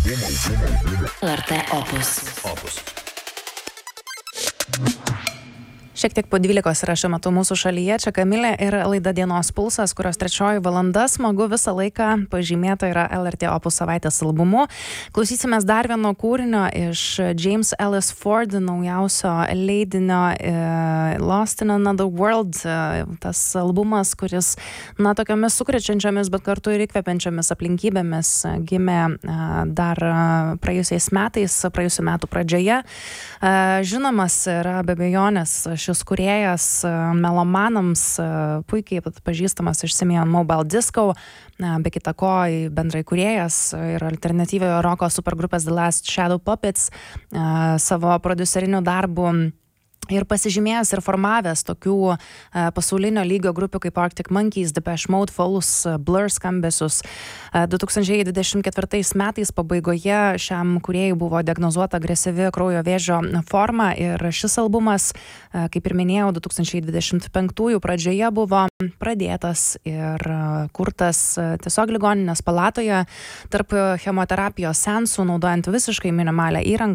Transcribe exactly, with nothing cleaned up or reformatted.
L R T Opus. Opus. Šiek tiek po dvylikos yra šiuo metu mūsų šalyje. Čia Kamilė ir laida Dienos pulsas, kurios trečioji valanda. Smagu visą laiką pažymėta yra L R T Opus savaitės albumu. Klausysimės dar vieno kūrinio iš James Ellis Ford naujausio leidinio uh, Lost in Another World. Uh, tas albumas, kuris, na, tokiamis sukrečiančiomis, bet kartu ir įkvepiančiomis aplinkybėmis uh, gimė uh, dar uh, praėjusiais metais, praėjusių metų pradžioje. Uh, žinomas yra be abejonės šis kūrėjas melomanams puikiai pažįstamas iš Simeon Mobile Disco, be kita ko bendrai kūrėjas ir alternatyviojo roko supergrupės The Last Shadow Puppets savo prodiuseriniu darbu ir pasižymėjęs ir formavęs tokių uh, pasaulinio lygio grupių kaip Arctic Monkeys, Depeche Mode, Falls, uh, Blur skambesius. Uh, du tūkstančiai dvidešimt ketvirtais metais pabaigoje šiam kūrėjui buvo diagnozuota agresyvi kraujo vėžio forma ir šis albumas, uh, kaip ir minėjau, du tūkstančiai dvidešimt penktųjų pradžioje buvo pradėtas ir uh, kurtas uh, tiesiog ligoninės palatoje tarp chemoterapijos seansų, naudojant visiškai minimalią įrangą.